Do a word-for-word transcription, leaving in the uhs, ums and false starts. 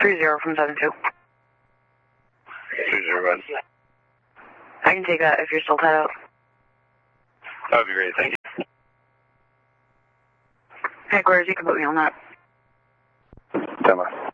Three zero from seven two. Three zero, bud. I can take that if you're still tied out. That would be great, thank you. Headquarters, you can put me on that. Demo.